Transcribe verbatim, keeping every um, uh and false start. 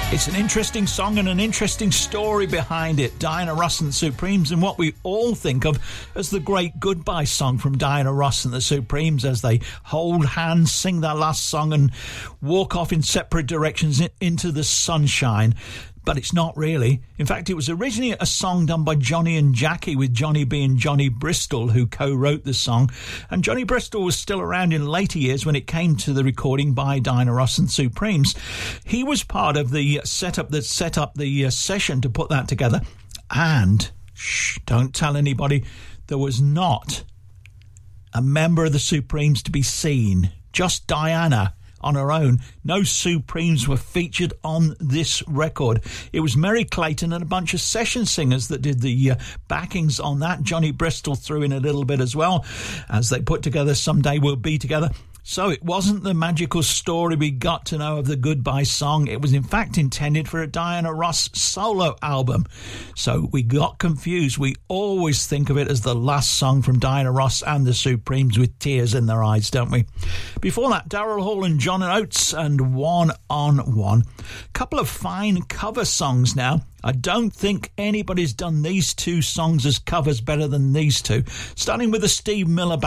It's an interesting song and an interesting story behind it. Diana Ross and the Supremes, and what we all think of as the great goodbye song from Diana Ross and the Supremes, as they hold hands, sing their last song and walk off in separate directions into the sunshine. But it's not really. In fact, it was originally a song done by Johnny and Jackie, with Johnny being Johnny Bristol, who co-wrote the song. And Johnny Bristol was still around in later years when it came to the recording by Diana Ross and Supremes. He was part of the setup that set up the uh, session to put that together. And, shh, don't tell anybody, there was not a member of the Supremes to be seen. Just Diana on her own. No Supremes were featured on this record. It was Mary Clayton and a bunch of session singers that did the uh, backings on that. Johnny Bristol threw in a little bit as well, as they put together Someday We'll Be Together. So it wasn't the magical story we got to know of the goodbye song. It was in fact intended for a Diana Ross solo album. So we got confused. We always think of it as the last song from Diana Ross and the Supremes with tears in their eyes, don't we? Before that, Daryl Hall and John Oates and One on One. Couple of fine cover songs now. I don't think anybody's done these two songs as covers better than these two. Starting with the Steve Miller Band.